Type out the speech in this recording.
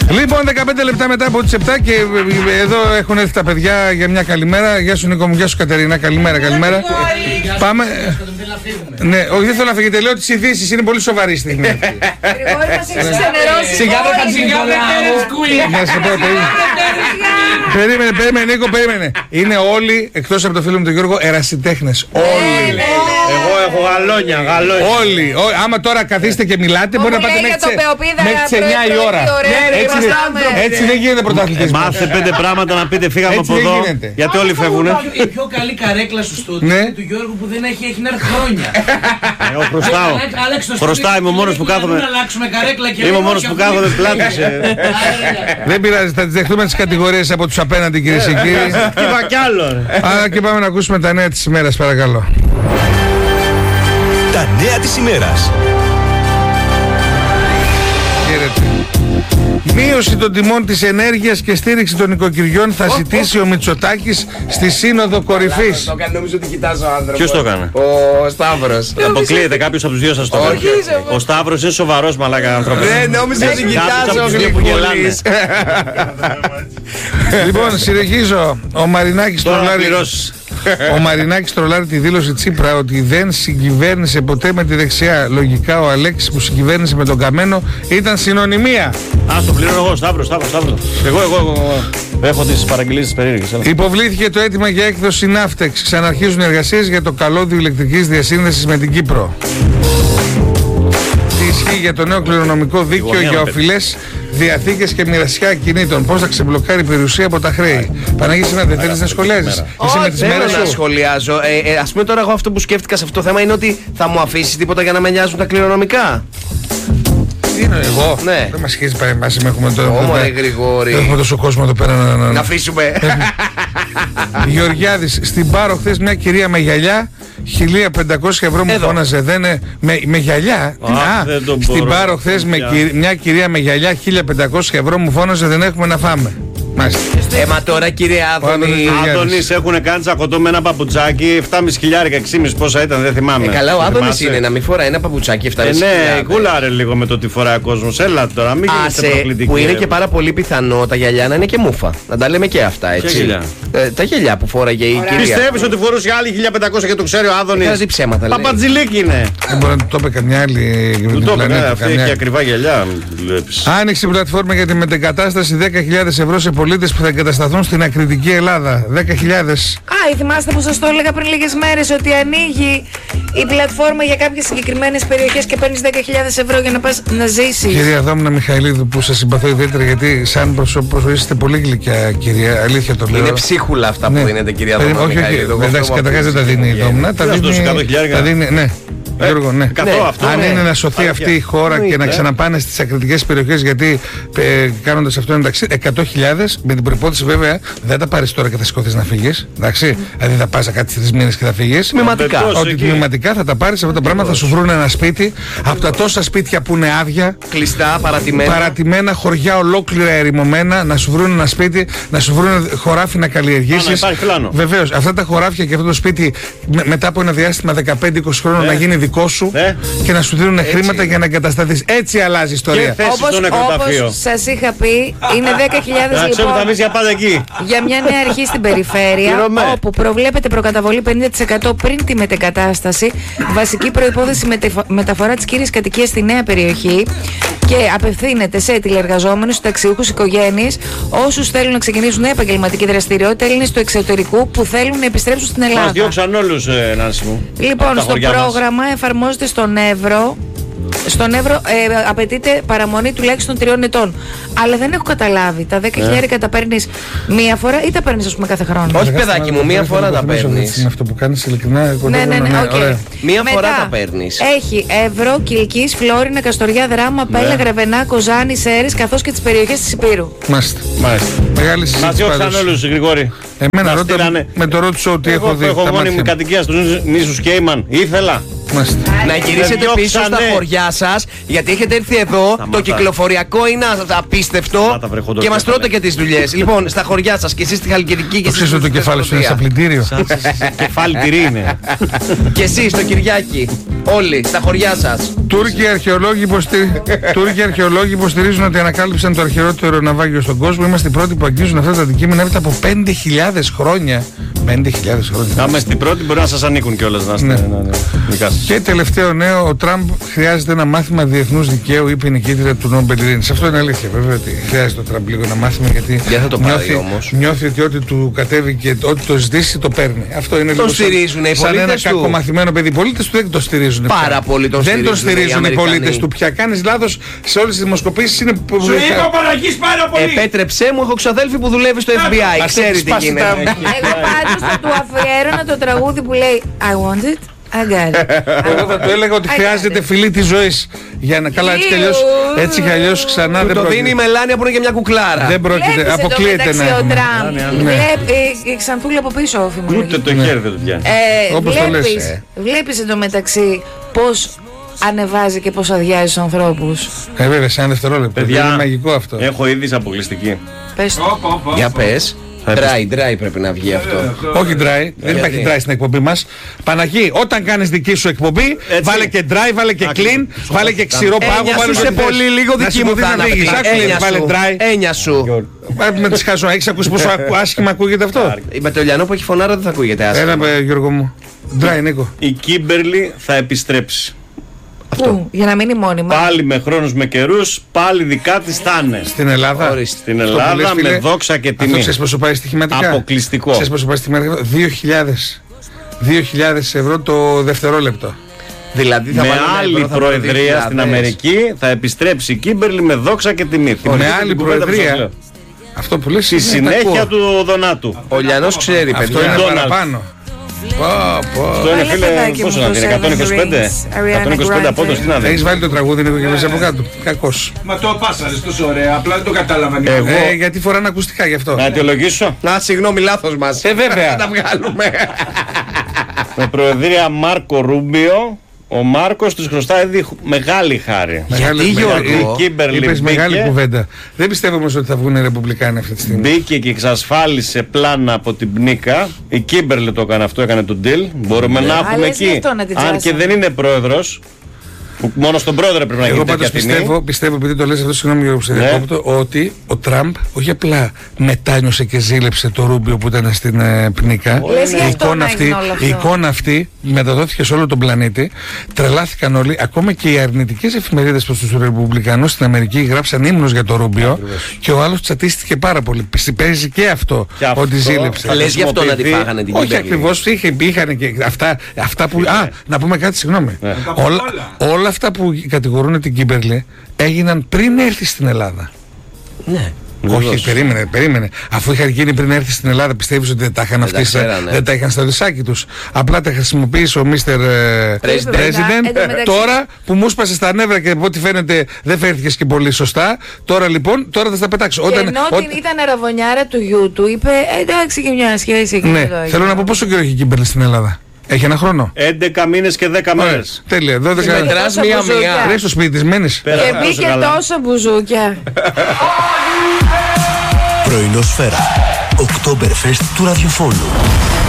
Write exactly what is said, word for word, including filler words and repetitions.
Λοιπόν, δεκαπέντε λεπτά μετά από τις επτά και εδώ έχουν έρθει τα παιδιά για μια καλημέρα. Γεια σου Νίκο μου, γεια σου Κατερίνα, καλημέρα, καλημέρα. Πάμε. Ναι, όχι, δεν θέλω να φύγετε, λέω τις ειδήσεις, είναι πολύ σοβαρή στιγμή. Γρηγόρη μας έχεις ξενερώσει. Σιγά δεν θα Να σε πω, περίμενε, περίμενε Νίκο, περίμενε. Είναι όλοι, εκτός από το φίλο μου τον Γιώργο, ερασιτέχνες. Όλοι. Εγώ έχω γαλόνια, γαλόνια. Όλοι. Άμα τώρα καθίστε και μιλάτε, μπορεί να πάτε μέχρι τις εννιά η ώρα. Έτσι δεν γίνεται πρωταθλητής. Μάθε πέντε πράγματα να πείτε, φύγαμε από εδώ. Γιατί όλοι φεύγουνε. Η πιο καλή καρέκλα στο στούντιο είναι του Γιώργου που δεν έχει, έχει έρθει χρόνια. Εγώ χρωστάω. Χρωστάω, είμαι ο μόνος που κάθομαι. Είμαι ο μόνος που κάθομαι πλάτη σε. Δεν πειράζει, θα τις δεχτούμε τις κατηγορίες από τους απέναντι, κυρίες και κύριοι. Και είπα κι άλλο. Άρα και πάμε να ακούσουμε τα νέα της ημέρας, παρακαλώ. Τα νέα της ημέρας. Χαίρετε. Μείωση των τιμών της ενέργειας και στήριξη των οικοκυριών θα ζητήσει ο Μητσοτάκης στη Σύνοδο Κορυφής. Το έκανε, νομίζω ότι κοιτάζει ο άνθρωπος. Ποιος το έκανε? Ο Σταύρος. Αποκλείεται, κάποιος από τους δύο σας το έκανε. Ο Σταύρος είναι σοβαρός μαλάκα άνθρωπος. Δεν νόμιζα ότι κοιτάζει ο Γλυκούλης. Λοιπόν, συνεχίζω. Ο Μαρινάκης τρολάρει. Ο Μαρινάκης τρολάρει τη δήλωση Τσίπρα ότι δεν συγκυβέρνησε ποτέ με τη δεξιά. Λογικά ο Αλέξης που συγκυβέρνησε με τον Καμένο ήταν συνωνυμία. Α, το πληρώνω εγώ, Σταύρο, Σταύρο, Σταύρο. Εγώ, εγώ, εγώ. Έχω τις παραγγελίες της περίεργης. Υποβλήθηκε το αίτημα για έκδοση Ναύτεξ. Ξαναρχίζουν οι εργασίες για το καλώδιο ηλεκτρικής διασύνδεσης με την Κύπρο. Τι ισχύει για το νέο κληρονομικό δίκαιο για οφειλές διαθήκες και μοιρασιά κινήτων? Πώς θα ξεμπλοκάρει η περιουσία από τα χρέη? Παναγίση, να δεν θέλεις να σχολιάζεις? Εσύ με τις μέρες να σου. σχολιάζω. Ε, ε, ας πούμε τώρα εγώ αυτό που σκέφτηκα σε αυτό το θέμα είναι ότι θα μου αφήσεις τίποτα για να με νοιάζουν τα κληρονομικά? Τι είναι εγώ? Ναι. Δεν μας σχέζει παρεμβάσει με έχουμε τώρα. Ω, Γρηγόρη. Έχουμε τόσο κόσμο εδώ πέρα να... Να αφήσουμε. Γεωργιάδης, στην Πάρο χθες μια κυρία με γυαλιά χίλια πεντακόσια ευρώ μου Εδώ. φώναζε. Δεν είναι... με, με γυαλιά. Α, δεν το στην μπορώ. Πάρο χθες με κυ... μια κυρία με γυαλιά χίλια πεντακόσια ευρώ μου φώναζε. Δεν έχουμε να φάμε. Μάλιστα. Ε, μα τώρα κύριε Άδωνη. Άδωνης, έχουν κάνει τσακωτό με ένα παπουτσάκι επτάμισι χιλιάρικα, έξι και μισό πόσα ήταν, δεν θυμάμαι. Ε, καλά, ο Άδωνης Θυμάσαι? είναι να μην φοράει ένα παπουτσάκι Ε, επτάμισι ναι, χιλιάδες. κούλαρε λίγο με το τι φοράει ο κόσμος. Έλα τώρα, μην γίνετε προκλητικοί. Που είναι ρε. και πάρα πολύ πιθανό τα γυαλιά να είναι και μούφα. Να τα λέμε και αυτά, έτσι. γυαλιά? Ε, τα γυαλιά που φόραγε η κυρία. Πιστεύεις ότι φορούσε άλλη χίλια πεντακόσια και το ξέρει ο Άδωνης? Κάζει ψέματα, λέει. Παπατζηλίκι είναι. Δεν μπορεί να το είπε καμιά άλλη. Του το είπε, ναι, αυτή έχει ακριβά γυαλιά. Βλέπεις. Άνοιξε πλατφόρμα για τη μετεγκατάσταση δέκα χιλιάδες ευρώ σε πολίτες που θα εγκατασταθούν στην ακριτική Ελλάδα. δέκα χιλιάδες. Α, θυμάστε που σας το έλεγα πριν λίγες μέρες ότι ανοίγει η πλατφόρμα για κάποιες συγκεκριμένες περιοχές και παίρνεις δέκα χιλιάδες ευρώ για να πας να ζήσεις. Κυρία Δόμνα Μιχαηλίδου, που σας συμπαθώ ιδιαίτερα γιατί σαν πρόσωπο είστε πολύ γλυκιά, κυρία. Αλήθεια το λέω. Είναι ψίχουλα αυτά που Ναι. δίνετε, κυρία Περίμενε, Δόμνα όχι, όχι, Μιχαηλίδου. εντάξει, καταρχάς δεν τα δίνει η Δόμνα. Τα Τι να δώσει, εκατό δίνει. χιλιάρικα? Τα δίνει, ναι. Γιώργο, ναι. εκατό Ναι. αυτό. Αν ναι. είναι να σωθεί Αλήθεια. αυτή η χώρα και να ξαναπάνε στις ακριτικές περιοχές, γιατί ε, κάνοντας αυτό εντάξει, εκατό χιλιάδες με την προϋπόθεση βέβαια δεν τα πάρεις τώρα και θα σηκωθείς να φύγεις. Εντάξει, δηλαδή θα πας να κάτσεις τρεις μήνες και θα φύγεις. Τμηματικά. Πετός Ότι εκεί. τμηματικά θα τα πάρεις αυτά τα πράγματα, θα σου βρουν ένα σπίτι από τα τόσα σπίτια που είναι άδεια. Κλειστά, παρατημένα. Παρατημένα χωριά ολόκληρα ερημωμένα, να σου βρουν ένα σπίτι, να σου βρουν χωράφι να καλλιεργήσεις. Α, να υπάρχει πλάνο. Βεβαίως, αυτά τα χωράφια και αυτό το σπίτι με, μετά από ένα διάστημα δεκαπέντε είκοσι χρόνων Ναι. να γίνει δικό σου Ναι. και να σου δίνουν χρήματα για να εγκατασταθείς. Έτσι αλλάζει η ιστορία. Και θέση Όπως, στο νεκροταφείο. όπως σας είχα πει, είναι δέκα χιλιάδες Να ξέρουμε λοιπόν θα εμείς για πάντα εκεί. για μια νέα αρχή στην περιφέρεια, Πληρωμέ. όπου προβλέπεται προκαταβολή πενήντα τοις εκατό πριν τη μετεγκατάσταση, βασική προϋπόθεση μετεφο- μεταφορά της κύριας κατοικίας στη νέα περιοχή και απευθύνεται σε τηλεργαζόμενους, συνταξιούχους, οικογένειες, όσους θέλουν να ξεκινήσουν νέα επαγγελματική δραστηριότητα, Έλληνες του εξωτερικού που θέλουν να επιστρέψουν στην Μας Ελλάδα. διώξαν όλους, ε, Νάνση μου. Λοιπόν, Από τα στο χωριά μας. πρόγραμμα εφαρμόζεται στον Εύρο. Στον Εύρο ε, απαιτείται παραμονή τουλάχιστον τριών ετών. Αλλά δεν έχω καταλάβει. Τα δέκα χιλιάρικα τα παίρνεις μία φορά ή τα παίρνεις, ας πούμε, κάθε χρόνο? Όχι, παιδάκι μου, μία φορά τα παίρνεις. Με αυτό που κάνεις ειλικρινά. Ναι, κοντεύω ναι, να- ναι, οκ. ωραία. Μία Μετά, φορά τα παίρνεις. Έχει Εύρο, Κιλκής, Φλόρινα, Καστοριά, Δράμα, Πέλα, Γρεβενά, Κοζάνη, Σέρες, καθώς και τις περιοχές της Υπήρου. Μάλιστα. Μάλιστα. Μεγάλη Μας συζήτηση διώξαν πάντως. όλους, Γρηγόρη. Εμένα Μας ρώτα, στείλανε. με το ρώτησο ότι Εγώ έχω που δει έχω τα μόνιμη μάτια μου. κατοικία στους νήσους Κέιμαν. Ήθελα. Μάλιστα. Να γυρίσετε Με πίσω στα διώξανε. χωριά σας, γιατί έχετε έρθει εδώ. Σταμάτα. Το κυκλοφοριακό είναι απίστευτο Σταμάτα, βρε, χοντρό και μας κεφάλαιο. τρώτε και τις δουλειές. Λοιπόν, στα χωριά σας και εσείς στη Χαλκιδική και Το εσείς ξέρεις ότι το στη κεφάλι σου είναι σαν Θεσσαλονίκη. πλυντήριο. Κεφάλι τυρί είναι. Και εσείς στο Κυριάκι. Όλοι στα χωριά σας. Τούρκοι αρχαιολόγοι, υποστηρι... Τούρκοι αρχαιολόγοι υποστηρίζουν ότι ανακάλυψαν το αρχαιότερο ναυάγιο στον κόσμο. Είμαστε οι πρώτοι που αγγίζουν αυτά τα αντικείμενα έπειτα από πέντε χιλιάδες χρόνια. πέντε χιλιάδες χρόνια. Να είμαστε οι πρώτοι, μπορεί να σας ανήκουν κιόλας. Να είστε, ναι. Ναι, ναι. Και τελευταίο νέο, ο Τραμπ χρειάζεται ένα μάθημα διεθνούς δικαίου, είπε η νικήτρια του Νόμπελ Ειρήνης. Αυτό είναι αλήθεια, βέβαια, ότι χρειάζεται ο Τραμπ λίγο ένα μάθημα, γιατί Για θα το νιώθει, όμως. νιώθει ότι ό,τι του κατέβει και ό,τι το ζητήσει το παίρνει. Αυτό είναι τον λίγο στηρίζουν οι σαν ένα πολίτες του. κακομαθημένο παιδί. Οι πολίτες του δεν το στηρίζουν. Πάρα πολύ τον δεν στηρίζουν. τον στηρίζουν οι, οι πολίτες του. Πια κάνεις λάθος σε όλες τις δημοσκοπήσεις. Είναι... Σου είπα παραγείς πάρα πολύ. Επέτρεψέ μου, έχω ξαδέλφη που δουλεύει στο εφ μπι άι. Ξέρει τι γίνεται. Εγώ πάντως θα του αφιέρωνα το τραγούδι που λέει I want it, I got it. Εγώ θα του έλεγα ότι χρειάζεται φιλή της ζωής. Για να καλά έτσι κι αλλιώς, έτσι κι αλλιώς ξανά Του δεν το πρόκειται. δίνει η Μελάνια που είναι και μια κουκλάρα. Δεν πρόκειται, Βλέπεις αποκλείεται να εντωμεταξύ ο έχουμε. Τραμπ. Βλέπει η Ξανθούλα από πίσω ο Ούτε φημολογής. το χέρι δεν του πιάνει. Ε, Όπως το λες, βλέπεις, ε. βλέπεις εντωμεταξύ πώς ανεβάζει και πώς αδειάζει τους ανθρώπους. Ε, βέβαια, σε ένα δευτερόλεπτο. Παιδιά, Είναι μαγικό αυτό. έχω είδηση αποκλειστική. Πες το. Για πες. Dry, dry πρέπει να βγει αυτό. Όχι dry, δεν υπάρχει dry στην εκπομπή μας. Παναγί, όταν κάνεις δική σου εκπομπή, βάλε και dry, βάλε και clean, βάλε και ξηρό πάγο. Έννοια βάλε σου ό,τι σε θες. πολύ λίγο Να δική μου σηκωθείς θα να φύγεις. αναπτύξει. Άκου, Έννοια βάλε σου. dry. Έννοια σου. Πάμε με τις χάσω. Έχεις ακούσει πόσο ακου- άσχημα ακούγεται αυτό? Με το Λιανό που έχει φωνάρα δεν θα ακούγεται άσχημα. Έλα ε, Γιώργο μου. Dry Νίκο. Η Κίμπερλι θα επιστρέψει. Πού, για να μείνει μόνιμα. Πάλι με χρόνους με καιρούς, πάλι δικά της θα είναι. Στην Ελλάδα. Ορίστε. Στην Αυτό που Ελλάδα λες, φίλε, με δόξα και Αυτό τιμή. ξέρεις πόσο πάει στοιχηματικά? Αποκλειστικό. Ξέρεις πόσο πάει στοιχηματικά? δύο χιλιάδες. δύο χιλιάδες ευρώ το δευτερόλεπτο. Δηλαδή θα Με βάλουν άλλη ευρώ, θα βάλουν δύο προεδρία χιλιάδες. στην Αμερική θα επιστρέψει η Κίμπερλι με δόξα και τιμή. Θυμηθείτε άλλη την κουβέντα που σας προεδρία. λέω. Αυτό που λες Στη είναι, τα συνέχεια ακούω. του Δονάτου. Ο Λιανός ξέρει, Αυτό παιδιά. είναι Donald. παραπάνω. Πω, πω. Αυτό είναι Βάλε, φίλε, παιδάκι πόσο μου, να το δίνει, εκατόν είκοσι πέντε. Seven Rings, εκατόν είκοσι πέντε Ariana από τι να Έχεις δίνει. βάλει το τραγούδι Νίκο και βγες από κάτω. Κακός. Μα το πάσαρες τόσο ωραία, απλά δεν το κατάλαβαν. Εγώ. Ε, γιατί φοράνε ακουστικά γι' αυτό. Να αιτιολογήσω. Α, συγγνώμη, λάθος μας. Ε, βέβαια. Θα τα βγάλουμε. Με προεδρία Μάρκο Ρούμπιο, ο Μάρκος τους χρωστάει ήδη μεγάλη χάρη. Μεγάλη- Γιατί, μεγάλη- Γιώργο? Η Κίμπερλι Είπες μεγάλη μπήκε, κουβέντα. Δεν πιστεύω όμως ότι θα βγουν οι Ρεπουμπλικάνοι αυτή τη στιγμή. μπήκε και εξασφάλισε πλάνα από την Πνίκα. Η Κίμπερλι το έκανε αυτό, έκανε τον deal. Μπορούμε να έχουμε Αλλά εσύ εκεί. αυτό να την Αν και τσάσαμε. δεν είναι πρόεδρος, που μόνο στον πρόεδρο πρέπει να Εγώ γίνει πάντως τέτοια τιμή. πιστεύω, πιστεύω, επειδή το λες αυτό, συγγνώμη Γιώργο που σε Ναι. διακόπτω, ότι ο Τραμπ όχι απλά μετάνιωσε και ζήλεψε το Ρούμπιο που ήταν στην ε, Πνίκα. Λες γι' Η αυτό εικόνα να αυτή, έγινε όλο αυτό. η εικόνα αυτή μεταδόθηκε σε όλο τον πλανήτη. Τρελάθηκαν όλοι. Ακόμα και οι αρνητικές εφημερίδες προς τους Ρεπουμπλικανούς στην Αμερική γράψαν ύμνους για το Ρούμπιο. Και ο άλλος τσατίστηκε πάρα πολύ. Παίζει και αυτό, Και αυτό ότι ζήλεψε. θα Λες γι' αυτό να τη χρησιμοποιηθεί. φάγανε την Όχι Κίμπερλι. ακριβώς, είχε, είχαν και αυτά, αυτά που. Α, να πούμε κάτι, συγγνώμη. Όλα, όλα αυτά που κατηγορούν την Κίμπερλι έγιναν πριν έρθει στην Ελλάδα. Ναι. Όχι, περίμενε, περίμενε. Αφού είχαν γίνει πριν έρθει στην Ελλάδα, πιστεύεις ότι δεν τα είχαν τα αυτοί, στα- ξέρανε. δεν τα είχαν στο δισάκι τους. Απλά τα χρησιμοποίησε ο μίστερ President. President. Εν τω μεταξύ- Τώρα που μου σπάσε στα νεύρα και από ό,τι φαίνεται δεν φέρθηκες και πολύ σωστά. Τώρα λοιπόν, τώρα θα στα πετάξω. Και ενώ ό- την ήταν αραβωνιάρα του γιού του, είπε «Ε, εντάξει και μια σχέση εκεί Ναι, με το θέλω να πω πόσο καιρό έχει η Κίμπερλι στην Ελλάδα. Έχει ένα χρόνο. έντεκα μήνες και δέκα Ωραία, μέρες. τέλεια. δώδεκα. Μετράς τόσα μία-μία. μπουζούκια. Ρε στο σπίτι της μένεις. Πέρα Και τόσο μπήκε καλά. τόσα μπουζούκια. Πρωινόσφαιρα. Οκτώμπερφεστ του ραδιοφώνου.